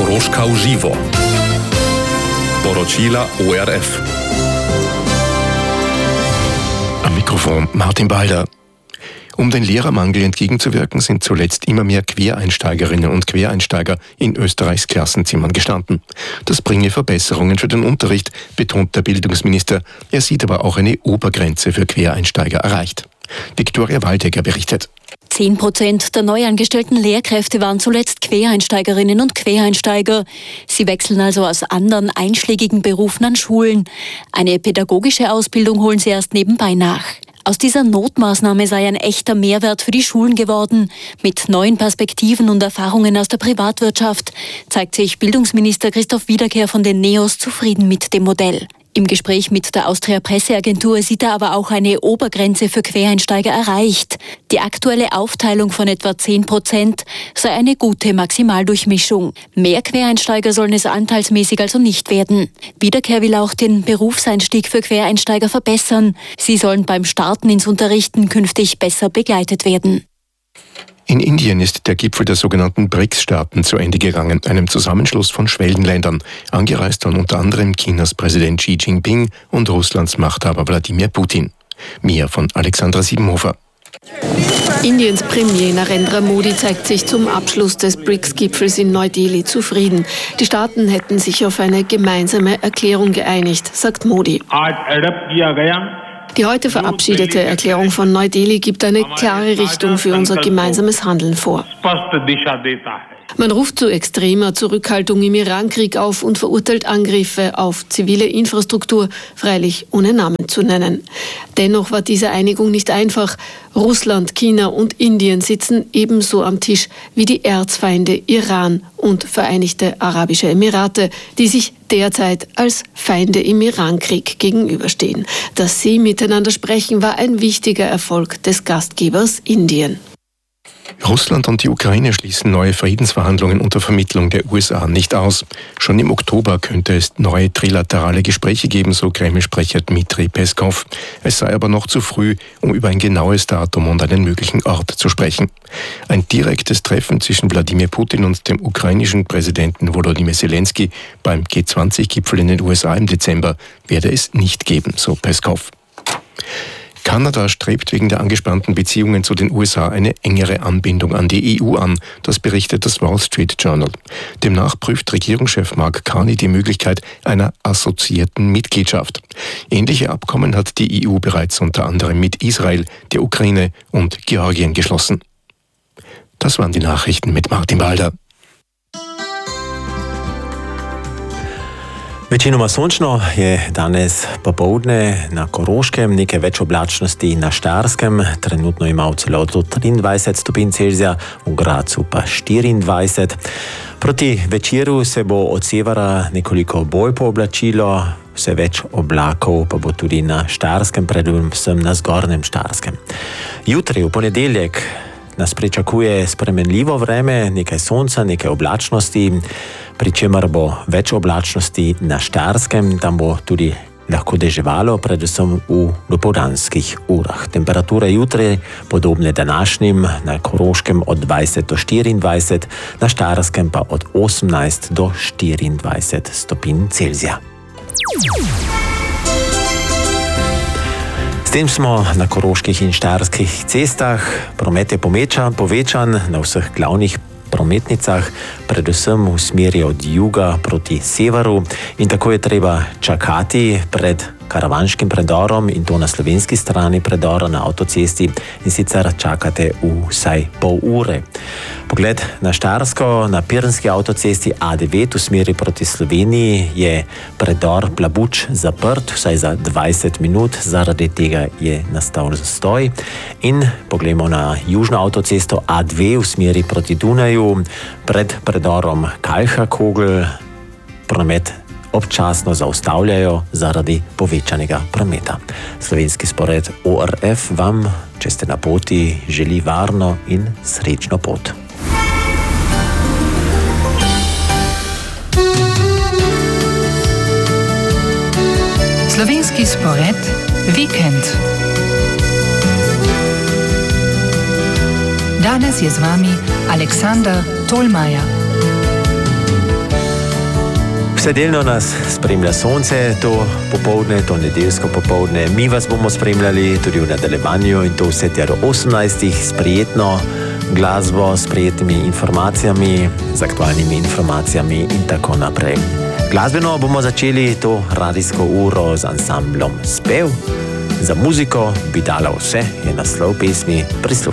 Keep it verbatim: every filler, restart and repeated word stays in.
Koroška v živo. Poročila O R F. Am Mikrofon Martin Balder. Um den Lehrermangel entgegenzuwirken, sind zuletzt immer mehr Quereinsteigerinnen und Quereinsteiger in Österreichs Klassenzimmern gestanden. Das bringe Verbesserungen für den Unterricht, betont der Bildungsminister. Er sieht aber auch eine Obergrenze für Quereinsteiger erreicht. Viktoria Waldegger berichtet. Zehn Prozent der neu angestellten Lehrkräfte waren zuletzt Quereinsteigerinnen und Quereinsteiger. Sie wechseln also aus anderen einschlägigen Berufen an Schulen. Eine pädagogische Ausbildung holen sie erst nebenbei nach. Aus dieser Notmaßnahme sei ein echter Mehrwert für die Schulen geworden. Mit neuen Perspektiven und Erfahrungen aus der Privatwirtschaft zeigt sich Bildungsminister Christoph Wiederkehr von den NEOS zufrieden mit dem Modell. Im Gespräch mit der Austria Presseagentur sieht er aber auch eine Obergrenze für Quereinsteiger erreicht. Die aktuelle Aufteilung von etwa zehn Prozent sei eine gute Maximaldurchmischung. Mehr Quereinsteiger sollen es anteilsmäßig also nicht werden. Wiederkehr will auch den Berufseinstieg für Quereinsteiger verbessern. Sie sollen beim Starten ins Unterrichten künftig besser begleitet werden. In Indien ist der Gipfel der sogenannten B R I C S-Staaten zu Ende gegangen, einem Zusammenschluss von Schwellenländern. Angereist waren unter anderem Chinas Präsident Xi Jinping und Russlands Machthaber Wladimir Putin. Mehr von Alexandra Siebenhofer. Indiens Premier Narendra Modi zeigt sich zum Abschluss des B R I C S-Gipfels in Neu-Delhi zufrieden. Die Staaten hätten sich auf eine gemeinsame Erklärung geeinigt, sagt Modi. Die heute verabschiedete Erklärung von Neu-Delhi gibt eine klare Richtung für unser gemeinsames Handeln vor. Man ruft zu extremer Zurückhaltung im Irankrieg auf und verurteilt Angriffe auf zivile Infrastruktur, freilich ohne Namen zu nennen. Dennoch war diese Einigung nicht einfach. Russland, China und Indien sitzen ebenso am Tisch wie die Erzfeinde Iran und Vereinigte Arabische Emirate, die sich derzeit als Feinde im Irankrieg gegenüberstehen. Dass sie miteinander sprechen, war ein wichtiger Erfolg des Gastgebers Indien. Russland und die Ukraine schließen neue Friedensverhandlungen unter Vermittlung der U S A nicht aus. Schon im Oktober könnte es neue trilaterale Gespräche geben, so Kreml-Sprecher Dmitri Peskov. Es sei aber noch zu früh, um über ein genaues Datum und einen möglichen Ort zu sprechen. Ein direktes Treffen zwischen Wladimir Putin und dem ukrainischen Präsidenten Volodymyr Zelensky beim G zwanzig Gipfel in den U S A im Dezember werde es nicht geben, so Peskov. Kanada strebt wegen der angespannten Beziehungen zu den U S A eine engere Anbindung an die E U an, das berichtet das Wall Street Journal. Demnach prüft Regierungschef Mark Carney die Möglichkeit einer assoziierten Mitgliedschaft. Ähnliche Abkommen hat die E U bereits unter anderem mit Israel, der Ukraine und Georgien geschlossen. Das waren die Nachrichten mit Martin Balder. Večinoma sončno je danes popoldne na Koroškem, nekaj več oblačnosti na Štajerskem, trenutno ima v celotu triindvajset stopinj Celzija, v Gradcu pa štiriindvajset. Proti večeru se bo od severa nekoliko bolj pooblačilo, vse več oblakov pa bo tudi na Štajerskem, predvsem na zgornjem Štajerskem. Jutri, v ponedeljek, nas pričakuje spremenljivo vreme, nekaj sonca, nekaj oblačnosti, pri čemer bo več oblačnosti na Štajerskem, tam bo tudi lahko deževalo, predvsem v dopoldanskih urah. Temperature jutri podobne današnjim, na Koroškem od dvajset do štiriindvajset, na Štajerskem pa od osemnajst do štiriindvajset stopinj Celzija. S tem smo na koroških in štajerskih cestah. Promet je povečan, povečan na vseh glavnih prometnicah, predvsem v smeri od juga proti severu, in tako je treba čakati pred karavanškim predorom, in to na slovenski strani predora na avtocesti, in sicer čakate vsaj pol ure. Pogled na Štajersko, na Pirenski avtocesti A devet v smeri proti Sloveniji je predor Plabuč zaprt, vsaj za dvajset minut, zaradi tega je nastal zastoj. In poglejmo na južno avtocesto A dve v smeri proti Dunaju, pred predorom Kalcha-Kogl promet občasno zaustavljajo zaradi povečanega prometa. Slovenski spored O R F vam, če ste na poti, želi varno in srečno pot. Slovenski spored Vikend. Danes je z vami Aleksander Tolmaja. Vse delno nas spremlja sonce, to popoldne, to nedeljsko popoldne. Mi vas bomo spremljali tudi v nadaljevanju in to vse ter osemnajstih s prijetno glasbo, s prijetnimi informacijami, z aktualnimi informacijami in tako naprej. Glasbeno bomo začeli to radijsko uro z ansamblom Spev. Za muziko bi dala vse, je naslov pesmi. Prisluhnite.